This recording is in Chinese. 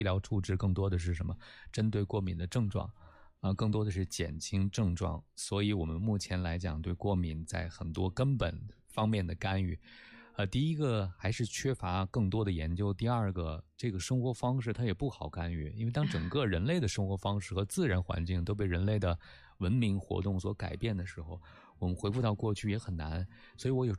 医疗处置更多的是什么？针对过敏的症状更多的是减轻症状。所以我们目前来讲，对过敏在很多根本方面的干预，第一个还是缺乏更多的研究，第二个这个生活方式它也不好干预，因为当整个人类的生活方式和自然环境都被人类的文明活动所改变的时候，我们回复到过去也很难。所以我有时